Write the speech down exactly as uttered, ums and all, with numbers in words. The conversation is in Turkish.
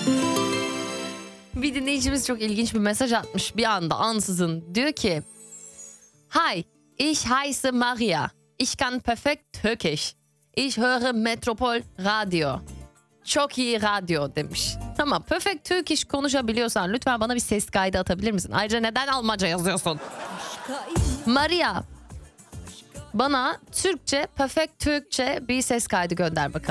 Bir dinleyicimiz çok ilginç bir mesaj atmış bir anda ansızın. Diyor ki: Hi, ich heiße Maria. Ich kann perfekt Türkisch. Ich höre Metropol Radio. Çok iyi radyo demiş. Tamam, perfect Turkish konuşabiliyorsan lütfen bana bir ses kaydı atabilir misin? Ayrıca neden Almanca yazıyorsun? Maria, bana Türkçe, perfect Türkçe bir ses kaydı gönder bakalım.